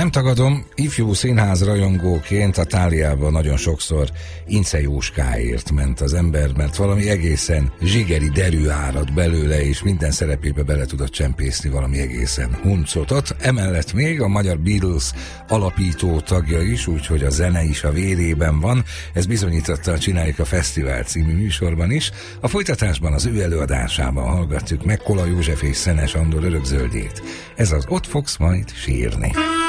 Nem tagadom, ifjú színház rajongóként a Táliában nagyon sokszor Ince Jóskáért ment az ember, mert valami egészen zsigeri derű árad belőle, és minden szerepébe bele tudott csempészni valami egészen huncotot. Emellett még a magyar Beatles alapító tagja is, úgyhogy a zene is a vérében van. Ez bizonyította a Csináljuk a Fesztivál című műsorban is. A folytatásban az ő előadásában hallgatjuk meg Kola József és Szenes Andor Örökzöldjét. Ez az Ott fogsz majd sírni.